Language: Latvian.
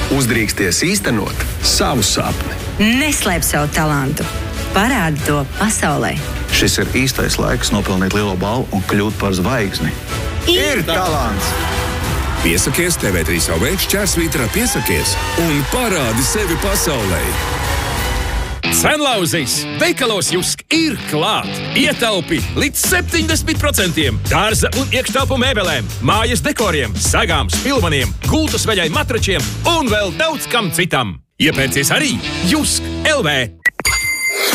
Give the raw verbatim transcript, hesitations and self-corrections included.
Uzdrīksties īstenot savu sapni. Neslēp savu talantu. Parādi to pasaulē. Šis ir īstais laiks nopelnīt lielo balvu un kļūt par zvaigzni. Ir talants! Piesakies T V trīs L V šķērsvītrā piesakies un parādi sevi pasaulē. Senlauzīs veikalos Jusk ir klāt. Ietaupi līdz septiņdesmit procentiem dārza un iekštelpu mēbelēm, mājas dekoriem, sagām, spilvaniem, gultas veļai matračiem un vēl daudz kam citam. Iepērcies arī Jusk L V.